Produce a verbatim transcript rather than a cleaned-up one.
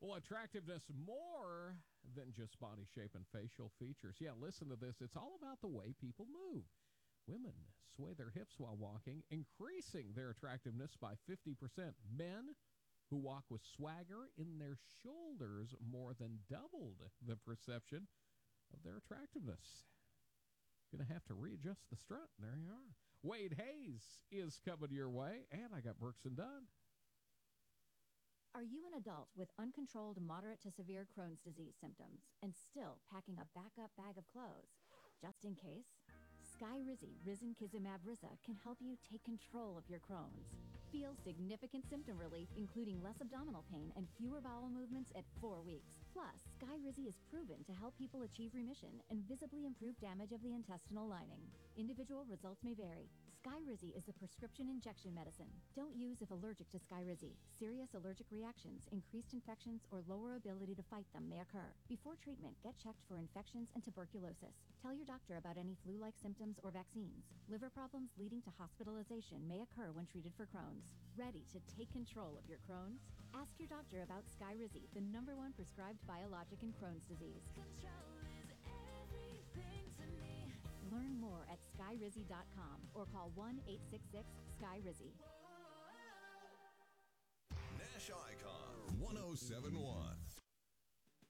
Well, attractiveness more than just body shape and facial features. Yeah, listen to this. It's all about the way people move. Women sway their hips while walking, increasing their attractiveness by fifty percent. Men who walk with swagger in their shoulders more than doubled the perception of their attractiveness. Going to have to readjust the strut. There you are. Wade Hayes is coming your way, and I got Brooks and Dunn. Are you an adult with uncontrolled moderate to severe Crohn's disease symptoms and still packing a backup bag of clothes just in case? Skyrizi Risankizumab Riza can help you take control of your Crohn's. Feel significant symptom relief, including less abdominal pain and fewer bowel movements at four weeks. Plus, Skyrizi is proven to help people achieve remission and visibly improve damage of the intestinal lining. Individual results may vary. Skyrizi is a prescription injection medicine. Don't use if allergic to Skyrizi. Serious allergic reactions, increased infections, or lower ability to fight them may occur. Before treatment, get checked for infections and tuberculosis. Tell your doctor about any flu-like symptoms or vaccines. Liver problems leading to hospitalization may occur when treated for Crohn's. Ready to take control of your Crohn's? Ask your doctor about Skyrizi, the number one prescribed biologic in Crohn's disease. Control is everything to me. Learn more at skyrizi dot com or call one eight six six sky rizi. Nash Icon one oh seven point one.